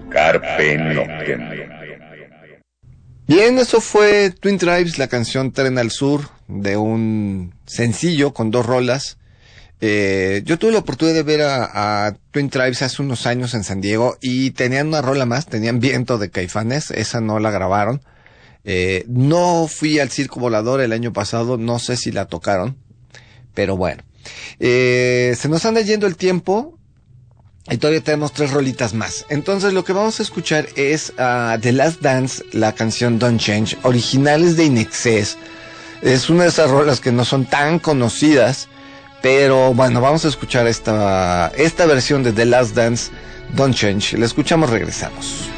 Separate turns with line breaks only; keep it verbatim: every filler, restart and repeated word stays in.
Carpe Noctem.
Bien, eso fue Twin Tribes, la canción Tren al Sur, de un sencillo con dos rolas. Eh, yo tuve la oportunidad de ver a, a Twin Tribes hace unos años en San Diego y tenían una rola más, tenían Viento de Caifanes, esa no la grabaron. Eh, no fui al Circo Volador el año pasado, no sé si la tocaron, pero bueno. Eh, se nos anda yendo el tiempo y todavía tenemos tres rolitas más. Entonces lo que vamos a escuchar es uh, The Last Dance, la canción Don't Change, originales de In Excess. Es una de esas rolas que no son tan conocidas, pero bueno, vamos a escuchar esta, esta versión de The Last Dance, Don't Change. La escuchamos, regresamos.